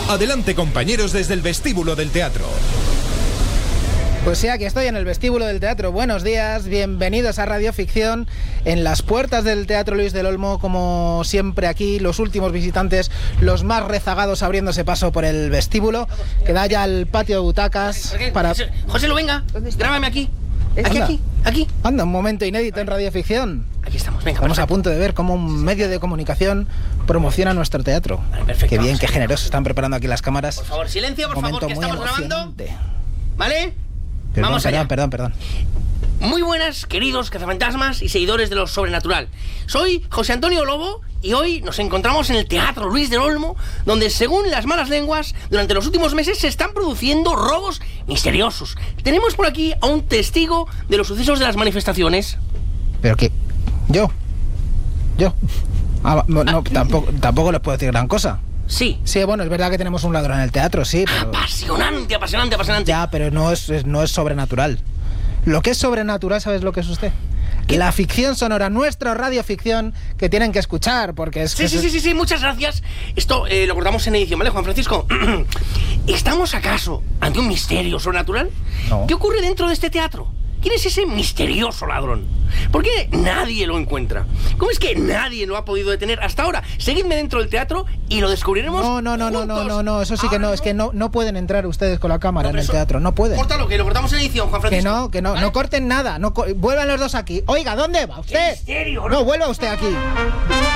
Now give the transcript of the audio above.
Adelante, compañeros, desde el vestíbulo del teatro. Pues sí, aquí estoy en el vestíbulo del teatro. Buenos días, bienvenidos a Radio Ficción. En las puertas del Teatro Luis del Olmo, como siempre aquí, los últimos visitantes, los más rezagados abriéndose paso por el vestíbulo, que da ya al patio de butacas para... José, lo venga, grábame aquí. Aquí. Anda, un momento inédito en Radio Ficción. Aquí estamos, venga. Estamos a punto de ver cómo un medio de comunicación promociona nuestro teatro. Vale, perfecto. Qué bien, qué generosos están preparando aquí las cámaras. Por favor, silencio, por favor, que estamos grabando. ¿Vale? Perdón, Vamos allá. Perdón. Muy buenas, queridos cazafantasmas y seguidores de lo sobrenatural. Soy José Antonio Lobo y hoy nos encontramos en el Teatro Luis del Olmo, donde, según las malas lenguas, durante los últimos meses se están produciendo robos misteriosos. Tenemos por aquí a un testigo de los sucesos de las manifestaciones. ¿Pero qué? ¿Yo? No, tampoco les puedo decir gran cosa. Sí. Sí, bueno, es verdad que tenemos un ladrón en el teatro, sí, pero... Apasionante. Ya, pero no es sobrenatural. Lo que es sobrenatural, ¿sabes lo que es usted? ¿Qué? La ficción sonora, nuestra radioficción, que tienen que escuchar, porque es... Sí, muchas gracias. Esto lo cortamos en edición, ¿vale, Juan Francisco? ¿Estamos acaso ante un misterio sobrenatural? No. ¿Qué ocurre dentro de este teatro? ¿Quién es ese misterioso ladrón? ¿Por qué nadie lo encuentra? ¿Cómo es que nadie lo ha podido detener hasta ahora? Seguidme dentro del teatro y lo descubriremos. No, eso sí que no, es que no pueden entrar ustedes con la cámara en el teatro, no pueden. Córtalo, que lo cortamos en edición, Juan Francisco. Que no, ¿vale? No corten nada, vuelvan los dos aquí. Oiga, ¿dónde va usted? ¿Qué misterio? No, vuelva usted aquí.